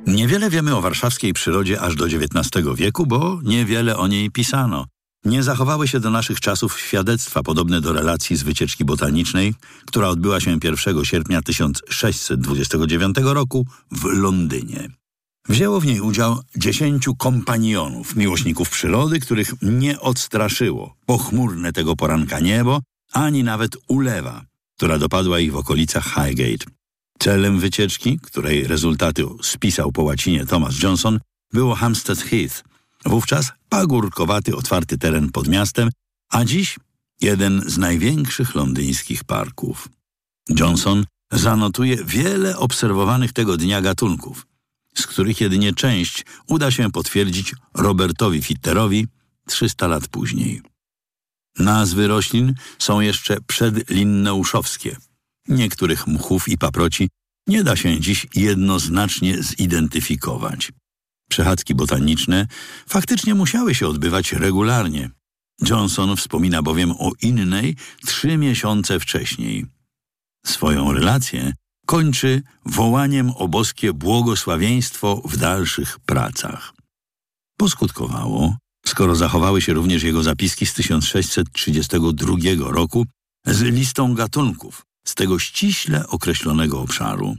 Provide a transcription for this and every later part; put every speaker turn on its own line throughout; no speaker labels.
Niewiele wiemy o warszawskiej przyrodzie aż do XIX wieku, bo niewiele o niej pisano. Nie zachowały się do naszych czasów świadectwa podobne do relacji z wycieczki botanicznej, która odbyła się 1 sierpnia 1629 roku w Londynie. Wzięło w niej udział 10 kompanionów, miłośników przyrody, których nie odstraszyło pochmurne tego poranka niebo, ani nawet ulewa, która dopadła ich w okolicach Highgate. Celem wycieczki, której rezultaty spisał po łacinie Thomas Johnson, było Hampstead Heath, wówczas pagórkowaty, otwarty teren pod miastem, a dziś jeden z największych londyńskich parków. Johnson zanotuje wiele obserwowanych tego dnia gatunków, z których jedynie część uda się potwierdzić Robertowi Fitterowi 300 lat później. Nazwy roślin są jeszcze przedlinneuszowskie. Niektórych mchów i paproci nie da się dziś jednoznacznie zidentyfikować. Przechadzki botaniczne faktycznie musiały się odbywać regularnie. Johnson wspomina bowiem o innej 3 miesiące wcześniej. Swoją relację kończy wołaniem o boskie błogosławieństwo w dalszych pracach. Poskutkowało, skoro zachowały się również jego zapiski z 1632 roku z listą gatunków z tego ściśle określonego obszaru.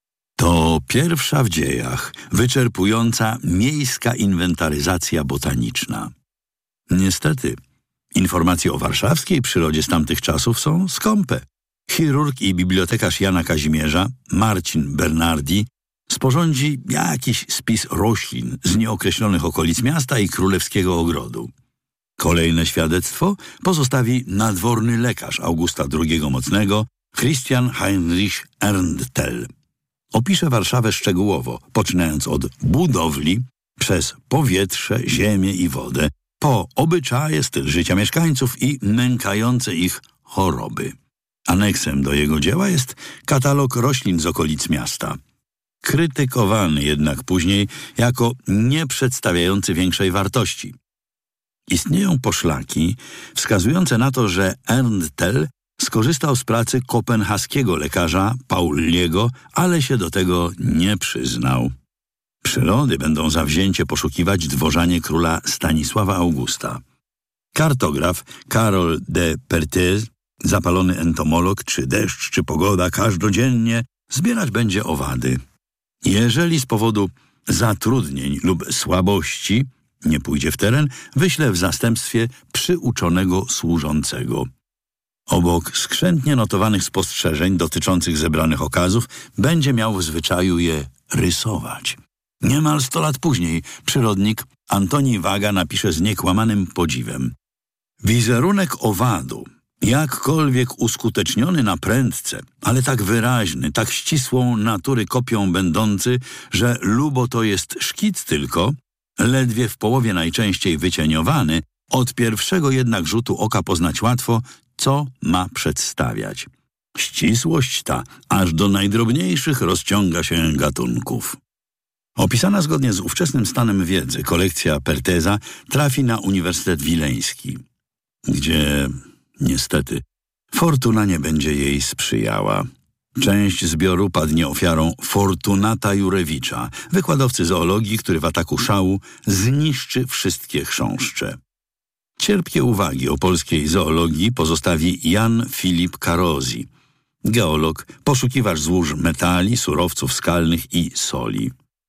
To pierwsza w dziejach wyczerpująca miejska inwentaryzacja botaniczna. Niestety, informacje o warszawskiej przyrodzie z tamtych czasów są skąpe. Chirurg i bibliotekarz Jana Kazimierza, Marcin Bernardi, sporządzi jakiś spis roślin z nieokreślonych okolic miasta i królewskiego ogrodu. Kolejne świadectwo pozostawi nadworny lekarz Augusta II Mocnego, Christian Heinrich Erndtel. Opisze Warszawę szczegółowo, poczynając od budowli, przez powietrze, ziemię i wodę, po obyczaje, styl życia mieszkańców i nękające ich choroby. Aneksem do jego dzieła jest katalog roślin z okolic miasta. Krytykowany jednak później jako nie przedstawiający większej wartości. Istnieją poszlaki wskazujące na to, że Erndtel skorzystał z pracy kopenhaskiego lekarza Pauliego, ale się do tego nie przyznał. Przyrody będą zawzięcie poszukiwać dworzanie króla Stanisława Augusta. Kartograf Karol de Perthez, zapalony entomolog, czy deszcz, czy pogoda, każdodziennie zbierać będzie owady. Jeżeli z powodu zatrudnień lub słabości nie pójdzie w teren, wyśle w zastępstwie przyuczonego służącego. Obok skrzętnie notowanych spostrzeżeń dotyczących zebranych okazów będzie miał w zwyczaju je rysować. Niemal 100 lat później przyrodnik Antoni Waga napisze z niekłamanym podziwem: wizerunek owadu, jakkolwiek uskuteczniony na prędce, ale tak wyraźny, tak ścisłą natury kopią będący, że lubo to jest szkic tylko, ledwie w połowie najczęściej wycieniowany, od pierwszego jednak rzutu oka poznać łatwo, co ma przedstawiać. Ścisłość ta aż do najdrobniejszych rozciąga się gatunków. Opisana zgodnie z ówczesnym stanem wiedzy kolekcja Perteza trafi na Uniwersytet Wileński, gdzie niestety fortuna nie będzie jej sprzyjała. Część zbioru padnie ofiarą Fortunata Jurewicza, wykładowcy zoologii, który w ataku szału zniszczy wszystkie chrząszcze. Cierpkie uwagi o polskiej zoologii pozostawi Jan Filip Karozi, geolog, poszukiwacz złóż metali, surowców skalnych i soli.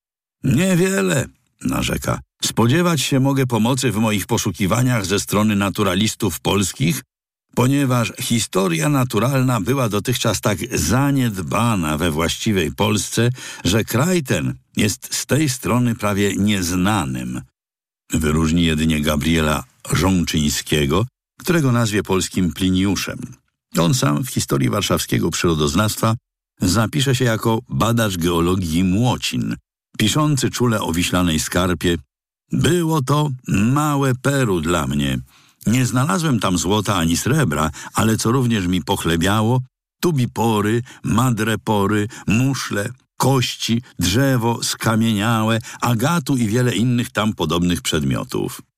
Niewiele, narzeka, spodziewać się mogę pomocy w moich poszukiwaniach ze strony naturalistów polskich, ponieważ historia naturalna była dotychczas tak zaniedbana we właściwej Polsce, że kraj ten jest z tej strony prawie nieznanym. Wyróżni jedynie Gabriela Żączyńskiego, którego nazwie polskim Pliniuszem. On sam w historii warszawskiego przyrodoznawstwa zapisze się jako badacz geologii Młocin, piszący czule o wiślanej skarpie: było to małe Peru dla mnie. Nie znalazłem tam złota ani srebra, ale co również mi pochlebiało, tubipory, madrepory, muszle, kości, drzewo skamieniałe, agatu i wiele innych tam podobnych przedmiotów.